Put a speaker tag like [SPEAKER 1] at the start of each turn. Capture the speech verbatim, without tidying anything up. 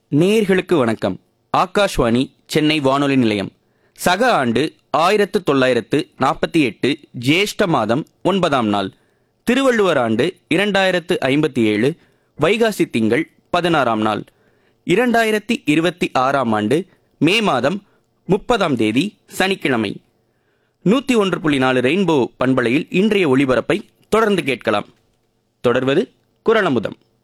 [SPEAKER 1] நேயர்களுக்கு வணக்கம். ஆகாஷ்வாணி சென்னை வானொலி நிலையம். சக ஆண்டு ஆயிரத்து தொள்ளாயிரத்து நாற்பத்தி எட்டு ஜேஷ்ட மாதம் ஒன்பதாம் நாள், திருவள்ளுவர் ஆண்டு இரண்டாயிரத்து ஐம்பத்தி ஏழு வைகாசி திங்கள் பதினாறாம் நாள், இரண்டாயிரத்தி இருபத்தி ஆறாம் ஆண்டு மே மாதம் முப்பதாம் தேதி சனிக்கிழமை. நூத்தி ஒன்று புள்ளி நாலு ரெயின்போ பண்பலையில் இன்றைய ஒளிபரப்பை தொடர்ந்து கேட்கலாம். தொடர்வது குரலமுதம்.